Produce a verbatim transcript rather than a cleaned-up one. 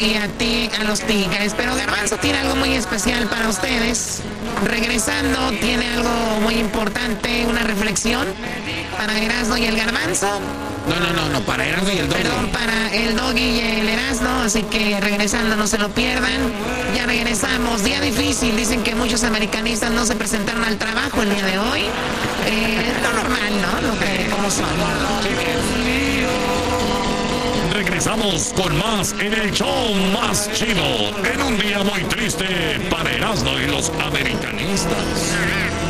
y a ti, a los Tigres. Pero Garbanzo tiene algo muy especial para ustedes. Regresando, tiene algo muy importante, una reflexión para Erasmo y el Garbanzo. No, no, no, no, para Erasmo y el Doggy. Perdón, para el Doggy y el Erasmo, así que regresando no se lo pierdan. Ya regresamos, día difícil, dicen que muchos americanistas no se presentaron al trabajo el día de hoy. Eh, lo normal, ¿no? Lo que, como son. Regresamos con más en el show más chido, en un día muy triste para Erasmo y los americanistas.